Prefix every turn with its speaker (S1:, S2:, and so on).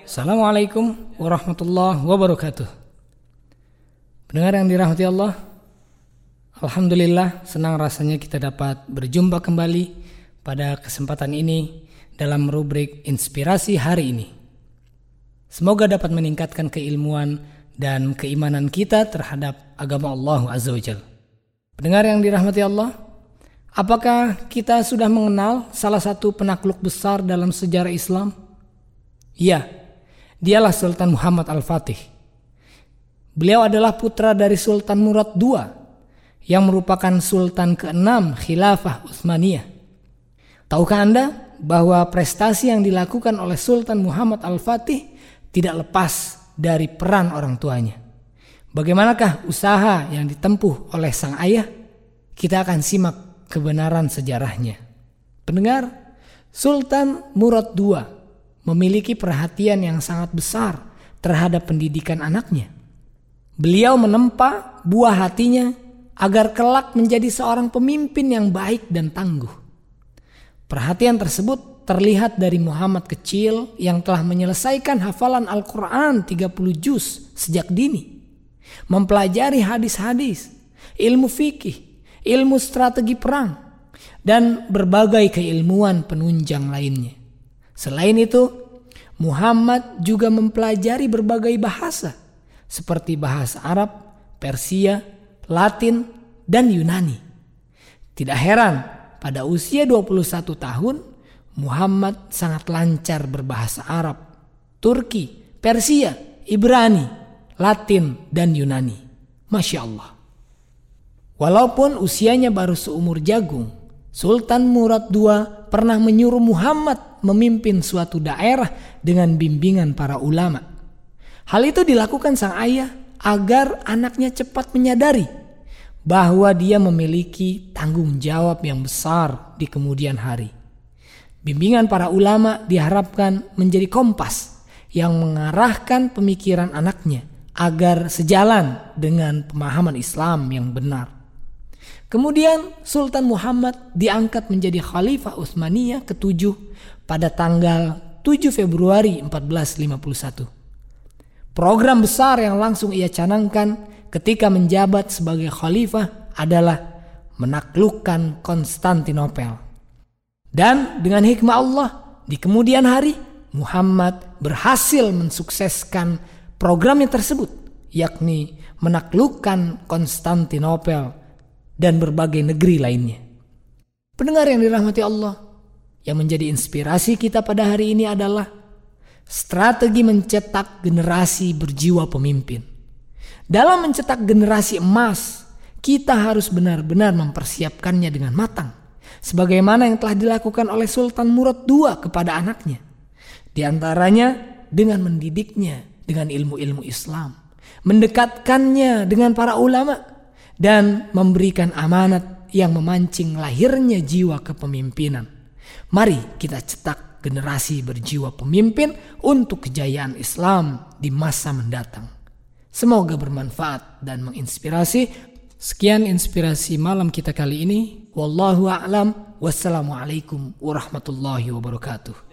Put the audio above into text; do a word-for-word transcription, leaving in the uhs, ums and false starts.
S1: Assalamualaikum warahmatullahi wabarakatuh. Pendengar yang dirahmati Allah, alhamdulillah senang rasanya kita dapat berjumpa kembali pada kesempatan ini dalam rubrik Inspirasi Hari Ini. Semoga dapat meningkatkan keilmuan dan keimanan kita terhadap agama Allah Azza wa Jalla. Pendengar yang dirahmati Allah, apakah kita sudah mengenal salah satu penakluk besar dalam sejarah Islam? Ya, dialah Sultan Muhammad Al-Fatih. Beliau adalah putra dari Sultan Murad kedua yang merupakan Sultan keenam Khilafah Utsmaniyah. Tahukah Anda bahwa prestasi yang dilakukan oleh Sultan Muhammad Al-Fatih tidak lepas dari peran orang tuanya? Bagaimanakah usaha yang ditempuh oleh sang ayah? Kita akan simak kebenaran sejarahnya. Pendengar, Sultan Murad kedua memiliki perhatian yang sangat besar terhadap pendidikan anaknya. Beliau menempa buah hatinya agar kelak menjadi seorang pemimpin yang baik dan tangguh. Perhatian tersebut terlihat dari Muhammad kecil yang telah menyelesaikan hafalan Al-Quran tiga puluh juz sejak dini, mempelajari hadis-hadis, ilmu fikih, ilmu strategi perang, dan berbagai keilmuan penunjang lainnya. Selain itu, Muhammad juga mempelajari berbagai bahasa seperti bahasa Arab, Persia, Latin, dan Yunani. Tidak heran, pada usia dua puluh satu tahun, Muhammad sangat lancar berbahasa Arab, Turki, Persia, Ibrani, Latin, dan Yunani. Masya Allah. Walaupun usianya baru seumur jagung, Sultan Murad kedua pernah menyuruh Muhammad memimpin suatu daerah dengan bimbingan para ulama. Hal itu dilakukan sang ayah agar anaknya cepat menyadari bahwa dia memiliki tanggung jawab yang besar di kemudian hari. Bimbingan para ulama diharapkan menjadi kompas yang mengarahkan pemikiran anaknya agar sejalan dengan pemahaman Islam yang benar. Kemudian Sultan Muhammad diangkat menjadi Khalifah Utsmaniyah ketujuh pada tanggal tujuh Februari seribu empat ratus lima puluh satu. Program besar yang langsung ia canangkan ketika menjabat sebagai khalifah adalah menaklukkan Konstantinopel. Dan dengan hikmah Allah, di kemudian hari Muhammad berhasil mensukseskan programnya tersebut, yakni menaklukkan Konstantinopel dan berbagai negeri lainnya. Pendengar yang dirahmati Allah, yang menjadi inspirasi kita pada hari ini adalah strategi mencetak generasi berjiwa pemimpin. Dalam mencetak generasi emas, kita harus benar-benar mempersiapkannya dengan matang, sebagaimana yang telah dilakukan oleh Sultan Murad kedua kepada anaknya. Di antaranya dengan mendidiknya dengan ilmu-ilmu Islam, mendekatkannya dengan para ulama, dan memberikan amanat yang memancing lahirnya jiwa kepemimpinan. Mari kita cetak generasi berjiwa pemimpin untuk kejayaan Islam di masa mendatang. Semoga bermanfaat dan menginspirasi. Sekian inspirasi malam kita kali ini. Wallahu a'lam. Wassalamualaikum warahmatullahi wabarakatuh.